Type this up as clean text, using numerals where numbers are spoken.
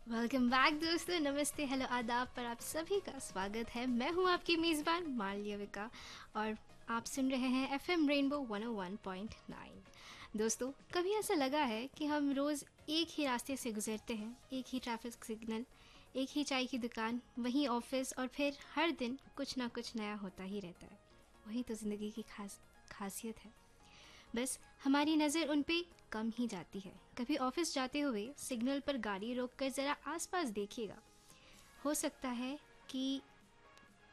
Welcome back दोस्तों, नमस्ते, hello, आदाब पर आप सभी का स्वागत है। मैं हूं आपकी मेज़बान मालविका और आप सुन रहे हैं एफएम रेनबो 101.9। दोस्तों, कभी ऐसा लगा है कि हम रोज़ एक ही रास्ते से गुजरते हैं, एक ही ट्रैफिक सिग्नल, एक ही चाय की दुकान, वही ऑफिस, और फिर हर दिन कुछ ना कुछ नया होता ही रहता है। वही तो ज़िंदगी की खासियत है। बस हमारी नज़र उन पे कम ही जाती है। कभी ऑफिस जाते हुए सिग्नल पर गाड़ी रोककर ज़रा आसपास देखिएगा। हो सकता है कि